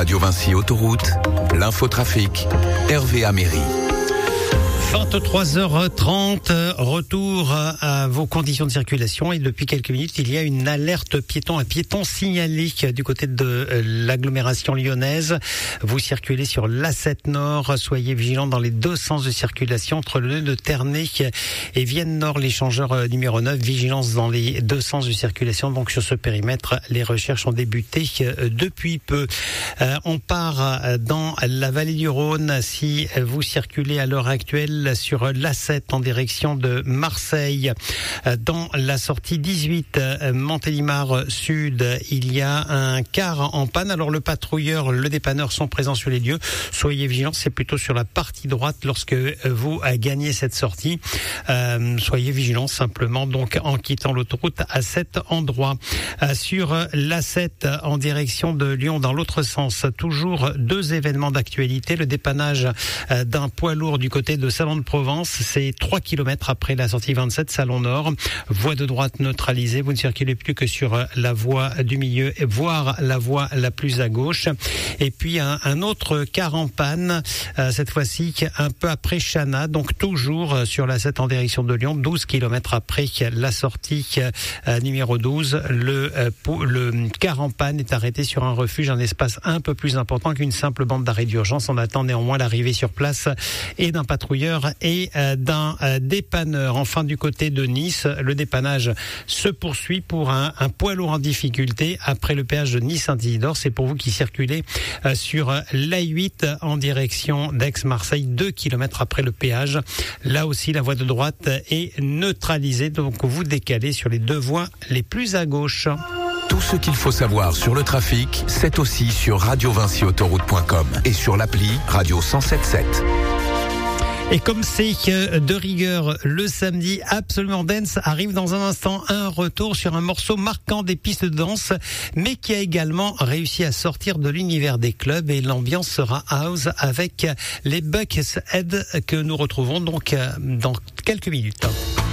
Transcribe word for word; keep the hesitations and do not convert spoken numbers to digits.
Radio Vinci Autoroute, l'infotrafic, Hervé Améry. vingt-trois heures trente, retour à vos conditions de circulation et depuis quelques minutes, il y a une alerte piéton, un piéton signalé du côté de l'agglomération lyonnaise. Vous circulez sur l'A sept Nord, soyez vigilants dans les deux sens de circulation entre le nœud de Ternay et Vienne Nord, l'échangeur numéro neuf, vigilance dans les deux sens de circulation. Donc sur ce périmètre, les recherches ont débuté depuis peu. Euh, on part dans la vallée du Rhône. Si vous circulez à l'heure actuelle sur l'A sept en direction de Marseille, dans la sortie dix-huit Montélimar Sud, il y a un car en panne. Alors le patrouilleur, le dépanneur sont présents sur les lieux. Soyez vigilants, c'est plutôt sur la partie droite lorsque vous gagnez cette sortie. Euh, soyez vigilants simplement donc en quittant l'autoroute à cet endroit. Euh, sur l'A sept en direction de Lyon dans l'autre sens, toujours deux événements d'actualité. Le dépannage euh, d'un poids lourd du côté de Salon de Provence, c'est trois kilomètres après la sortie vingt-sept Salon Nord. Voie de droite neutralisée, vous ne circulez plus que sur la voie du milieu, voire la voie la plus à gauche. Et puis un, un autre car en panne, euh, cette fois-ci un peu après Chana, donc toujours sur la sept en direction de Lyon, douze kilomètres après la sortie euh, numéro douze. Le, euh, le car en panne est arrêté sur un refuge, un espace un peu plus important qu'une simple bande d'arrêt d'urgence. On attend néanmoins l'arrivée sur place et d'un patrouilleur et d'un dépanneur. Enfin, du côté de Nice, le dépannage se poursuit pour un, un poids lourd en difficulté après le péage de Nice-Saint-Isidore. C'est pour vous qui circulez sur l'A huit en direction d'Aix-Marseille, deux kilomètres après le péage. Là aussi, la voie de droite est neutralisée, donc vous décalez sur les deux voies les plus à gauche. Tout ce qu'il faut savoir sur le trafic, c'est aussi sur radio vinci autoroute point com et sur l'appli Radio cent sept sept. Et comme c'est de rigueur le samedi absolument dance, arrive dans un instant un retour sur un morceau marquant des pistes de danse, mais qui a également réussi à sortir de l'univers des clubs, et l'ambiance sera house avec les Buckethead que nous retrouvons donc dans quelques minutes.